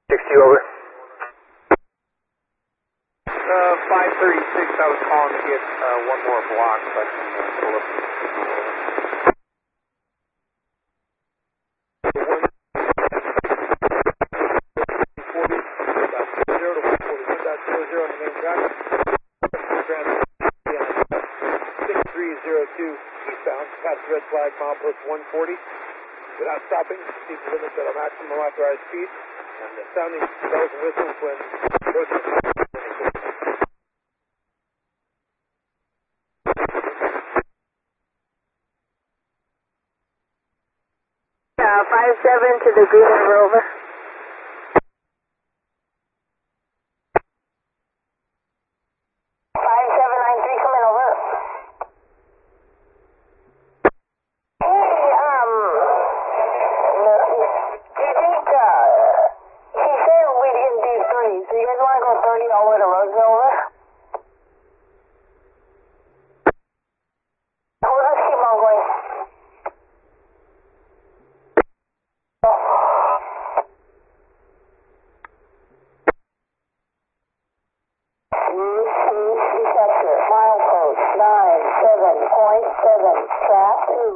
60 over. 536, I was calling to get one more block so I can pull up. Eastbound, past red flag, milepost 140. Without stopping, keep the limits at our maximum authorized speed, and the sounding bells and whistles when approaching. 57 to the Green River over. Milepost 97.7, track